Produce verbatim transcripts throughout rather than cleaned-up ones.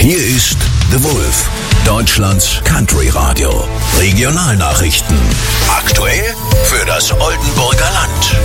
Hier ist The Wolf, Deutschlands Country Radio. Regionalnachrichten. Aktuell für das Oldenburger Land.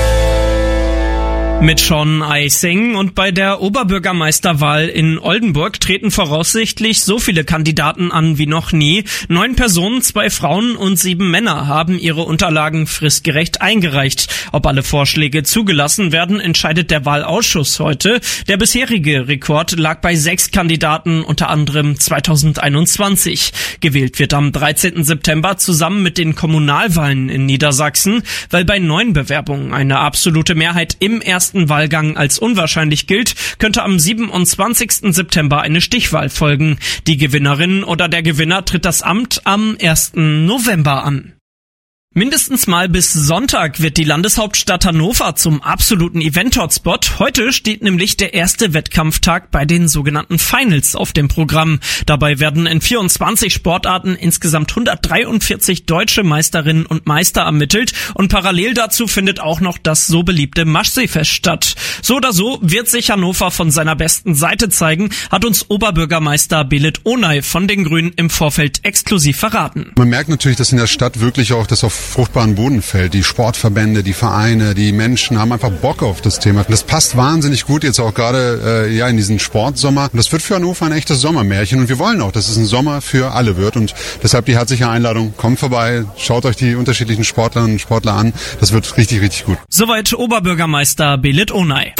Mit Sean Eising und bei der Oberbürgermeisterwahl in Oldenburg treten voraussichtlich so viele Kandidaten an wie noch nie. Neun Personen, zwei Frauen und sieben Männer haben ihre Unterlagen fristgerecht eingereicht. Ob alle Vorschläge zugelassen werden, entscheidet der Wahlausschuss heute. Der bisherige Rekord lag bei sechs Kandidaten, unter anderem zweitausendeinundzwanzig. Gewählt wird am dreizehnten September zusammen mit den Kommunalwahlen in Niedersachsen, weil bei neun Bewerbungen eine absolute Mehrheit im ersten Wahlgang als unwahrscheinlich gilt, könnte am siebenundzwanzigsten September eine Stichwahl folgen. Die Gewinnerin oder der Gewinner tritt das Amt am ersten November an. Mindestens mal bis Sonntag wird die Landeshauptstadt Hannover zum absoluten Event-Hotspot. Heute steht nämlich der erste Wettkampftag bei den sogenannten Finals auf dem Programm. Dabei werden in vierundzwanzig Sportarten insgesamt hundertdreiundvierzig deutsche Meisterinnen und Meister ermittelt und parallel dazu findet auch noch das so beliebte Maschseefest statt. So oder so wird sich Hannover von seiner besten Seite zeigen, hat uns Oberbürgermeister Belit Onay von den Grünen im Vorfeld exklusiv verraten. Man merkt natürlich, dass in der Stadt wirklich auch das auf fruchtbaren Boden fällt. Die Sportverbände, die Vereine, die Menschen haben einfach Bock auf das Thema. Das passt wahnsinnig gut jetzt auch gerade äh, ja in diesen Sportsommer. Und das wird für Hannover ein echtes Sommermärchen und wir wollen auch, dass es ein Sommer für alle wird und deshalb die herzliche Einladung. Kommt vorbei, schaut euch die unterschiedlichen Sportlerinnen und Sportler an. Das wird richtig, richtig gut. Soweit Oberbürgermeister Belit Onay.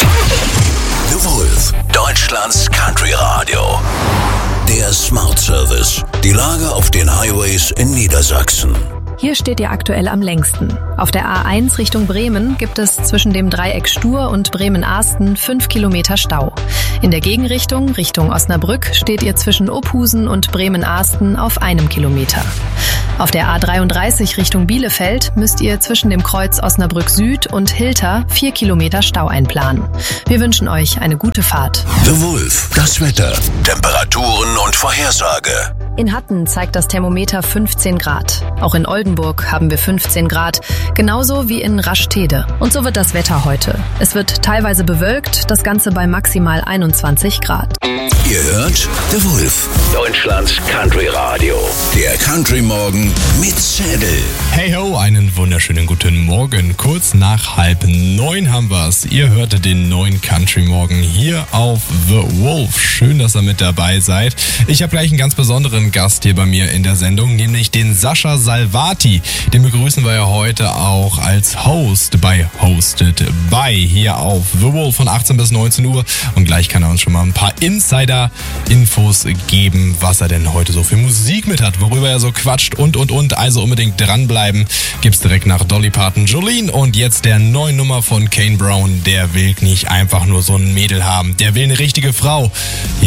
The Wolf, Deutschlands Country Radio. Der Smart Service. Die Lage auf den Highways in Niedersachsen. Hier steht ihr aktuell am längsten. Auf der A eins Richtung Bremen gibt es zwischen dem Dreieck Stur und Bremen-Arsten fünf Kilometer Stau. In der Gegenrichtung, Richtung Osnabrück, steht ihr zwischen Ophusen und Bremen-Arsten auf einem Kilometer. Auf der A dreiunddreißig Richtung Bielefeld müsst ihr zwischen dem Kreuz Osnabrück Süd und Hilter vier Kilometer Stau einplanen. Wir wünschen euch eine gute Fahrt. The Wolf, das Wetter, Temperaturen und Vorhersage. In Hatten zeigt das Thermometer fünfzehn Grad. Auch in Oldenburg haben wir fünfzehn Grad, genauso wie in Rastede. Und so wird das Wetter heute. Es wird teilweise bewölkt, das Ganze bei maximal einundzwanzig Grad. Ihr hört The Wolf, Deutschlands Country Radio. Der Country Morgen mit Zädel. Hey ho, einen wunderschönen guten Morgen. Kurz nach halb neun haben wir's. Ihr hört den neuen Country Morgen hier auf The Wolf. Schön, dass ihr mit dabei seid. Ich habe gleich einen ganz besonderen Gast hier bei mir in der Sendung, nämlich den Sascha Salvati. Den begrüßen wir ja heute auch als Host bei Hosted by hier auf The Wolf von achtzehn bis neunzehn Uhr. Und gleich kann er uns schon mal ein paar Insider-Infos geben, was er denn heute so für Musik mit hat, worüber er so quatscht und und und. Also unbedingt dranbleiben. Gibt's direkt nach Dolly Parton Jolene und jetzt der neuen Nummer von Kane Brown. Der will nicht einfach nur so ein Mädel haben, der will eine richtige Frau.